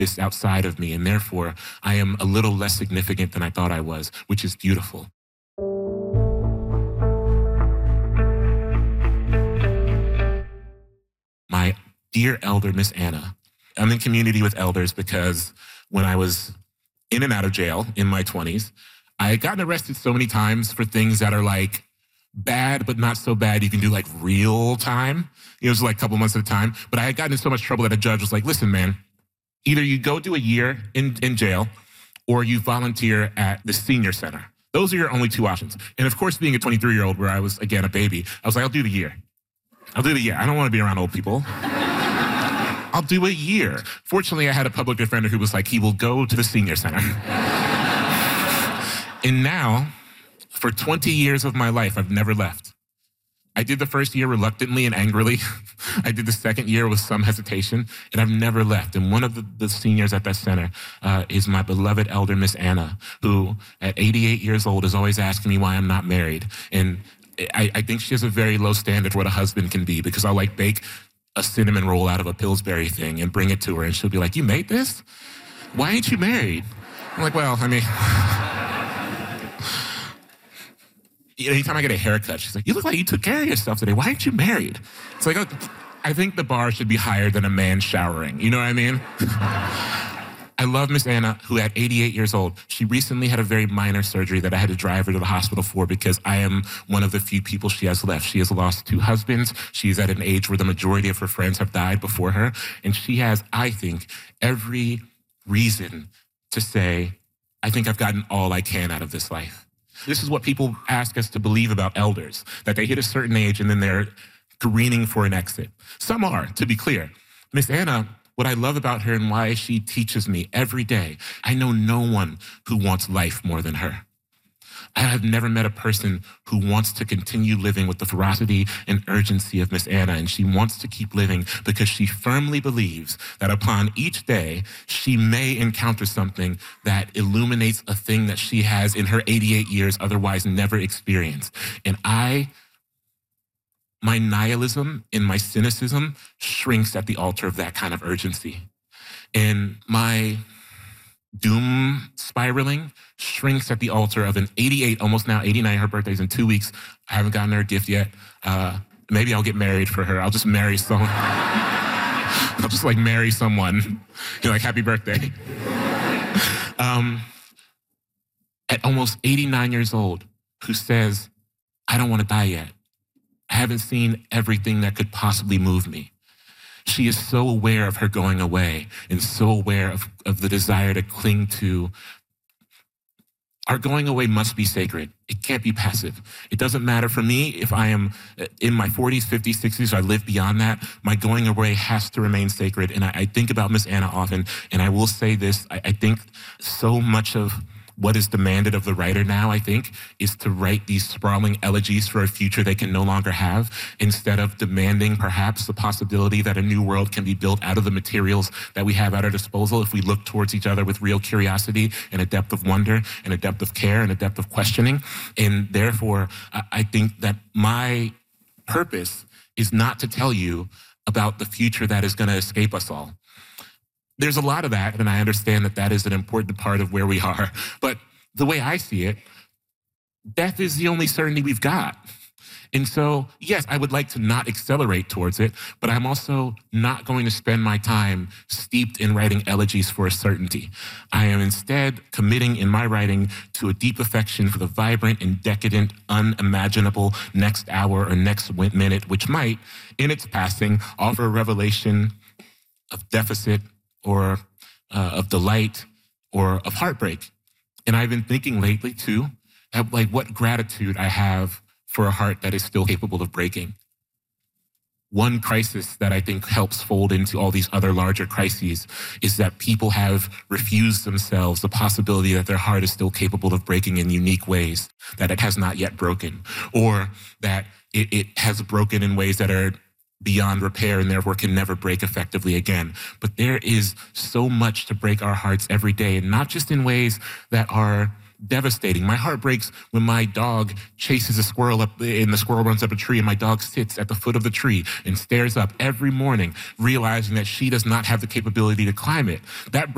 this outside of me, and therefore I am a little less significant than I thought I was, which is beautiful. My dear elder, Miss Anna, I'm in community with elders because when I was in and out of jail in my 20s, I had gotten arrested so many times for things that are like bad, but not so bad. You can do like real time. It was like a couple months at a time. But I had gotten in so much trouble that a judge was like, listen, man, either you go do a year in jail or you volunteer at the senior center. Those are your only two options. And of course, being a 23-year-old where I was, again, a baby, I was like, I'll do the year. I'll do the year. I don't want to be around old people. I'll do a year. Fortunately, I had a public defender who was like, he will go to the senior center. And now, for 20 years of my life, I've never left. I did the first year reluctantly and angrily. I did the second year with some hesitation, and I've never left. And one of the seniors at that center is my beloved elder, Miss Anna, who at 88 years old is always asking me why I'm not married. And I think she has a very low standard for what a husband can be, because I'll like bake a cinnamon roll out of a Pillsbury thing and bring it to her, and she'll be like, you made this? Why ain't you married? I'm like, well, I mean, anytime I get a haircut, she's like, you look like you took care of yourself today. Why aren't you married? It's like, I think the bar should be higher than a man showering. You know what I mean? I love Miss Anna, who at 88 years old, she recently had a very minor surgery that I had to drive her to the hospital for because I am one of the few people she has left. She has lost 2 husbands. She's at an age where the majority of her friends have died before her. And she has, I think, every reason to say, I think I've gotten all I can out of this life. This is what people ask us to believe about elders, that they hit a certain age and then they're careening for an exit. Some are, to be clear. Miss Anna, what I love about her and why she teaches me every day, I know no one who wants life more than her. I have never met a person who wants to continue living with the ferocity and urgency of Miss Anna, and she wants to keep living because she firmly believes that upon each day, she may encounter something that illuminates a thing that she has in her 88 years otherwise never experienced. And my nihilism and my cynicism shrinks at the altar of that kind of urgency. And my doom spiraling shrinks at the altar of an 88, almost now 89, her birthday's in 2 weeks. I haven't gotten her a gift yet. Maybe I'll get married for her. I'll just marry someone. I'll just like marry someone, like happy birthday. At almost 89 years old, who says, I don't want to die yet. I haven't seen everything that could possibly move me. She is so aware of her going away and so aware of the desire to cling to. Our going away must be sacred. It can't be passive. It doesn't matter for me if I am in my 40s, 50s, 60s, or I live beyond that. My going away has to remain sacred. And I think about Miss Anna often, and I will say this, I think so much of what is demanded of the writer now, I think, is to write these sprawling elegies for a future they can no longer have, instead of demanding perhaps the possibility that a new world can be built out of the materials that we have at our disposal if we look towards each other with real curiosity and a depth of wonder and a depth of care and a depth of questioning. And therefore, I think that my purpose is not to tell you about the future that is going to escape us all. There's a lot of that, and I understand that that is an important part of where we are. But the way I see it, death is the only certainty we've got. And so, yes, I would like to not accelerate towards it, but I'm also not going to spend my time steeped in writing elegies for a certainty. I am instead committing in my writing to a deep affection for the vibrant and decadent, unimaginable next hour or next minute, which might, in its passing, offer a revelation of deficit, or of delight, or of heartbreak. And I've been thinking lately, too, like what gratitude I have for a heart that is still capable of breaking. One crisis that I think helps fold into all these other larger crises is that people have refused themselves the possibility that their heart is still capable of breaking in unique ways that it has not yet broken, or that it has broken in ways that are beyond repair and therefore can never break effectively again. But there is so much to break our hearts every day, and not just in ways that are devastating. My heart breaks when my dog chases a squirrel up and the squirrel runs up a tree and my dog sits at the foot of the tree and stares up every morning, realizing that she does not have the capability to climb it. That